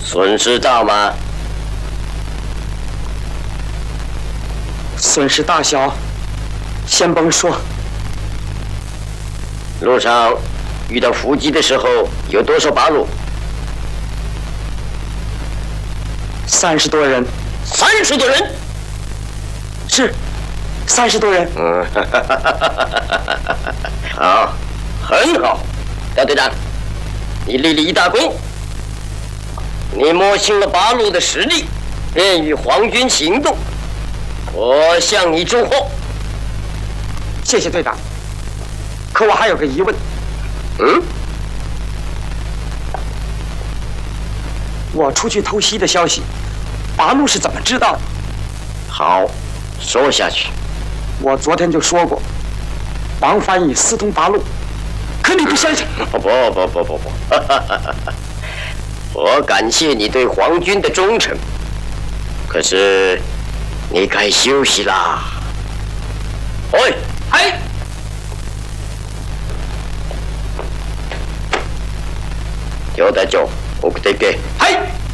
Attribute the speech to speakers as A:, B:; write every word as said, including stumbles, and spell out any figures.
A: 损失大吗？
B: 损失大小，先甭说。
A: 路上遇到伏击的时候，有多少八路？
B: 三十多人。
A: 三十多人？
B: 是，三十多人。
A: 嗯，好，很好，大队长，你立了一大功。你摸清了八路的实力，便与皇军行动。我向你祝贺。
B: 谢谢队长。可我还有个疑问。
A: 嗯？
B: 我出去偷袭的消息，八路是怎么知道的？
A: 好，说下去。
B: 我昨天就说过，王翻译私通八路，可你不相信？
A: 不不不不不不，我感谢你对皇军的忠诚，可是你该休息啦。喂，
B: 哎，
A: 今日隊長、送っていけ。
B: はい。